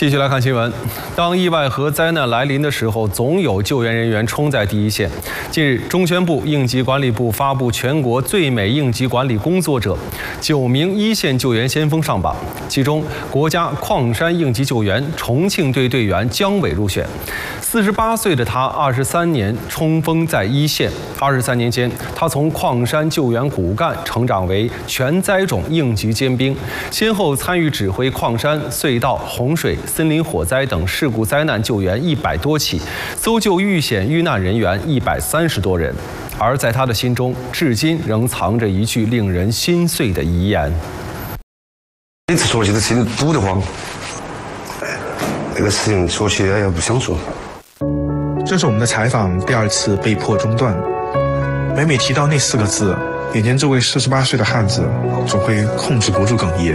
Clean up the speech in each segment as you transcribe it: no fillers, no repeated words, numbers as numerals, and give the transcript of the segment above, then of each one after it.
继续来看新闻。当意外和灾难来临的时候，总有救援人员冲在第一线。近日，中宣部、应急管理部发布全国最美应急管理工作者，9名一线救援先锋上榜，其中国家矿山应急救援重庆队队员姜伟入选。48岁的他，23年冲锋在一线。23年间，他从矿山救援骨干成长为全灾种应急尖兵，先后参与指挥矿山、隧道、洪水、森林火灾等事故灾难救援100多起，搜救遇险遇难人员130多人。而在他的心中，至今仍藏着一句令人心碎的遗言。 每次说起都心里堵得慌，那个事情说起来也不想说。 这是我们的采访第2次被迫中断，每提到那4个字，眼前这位48岁的汉子总会控制不住哽咽。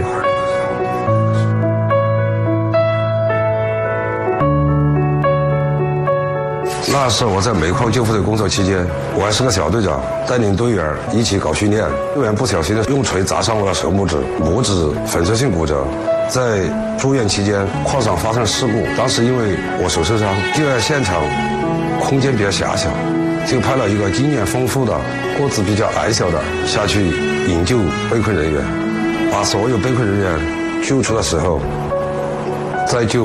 那时候我在煤矿救护队工作期间，我还是个小队长，带领队员一起搞训练。队员不小心的用锤砸伤了手拇指，拇指粉碎性骨折。在住院期间，矿上发生事故，当时因为我手受伤，救援现场空间比较狭小，就派了一个经验丰富的、个子比较矮小的下去营救被困人员。把所有被困人员救出的时候，再救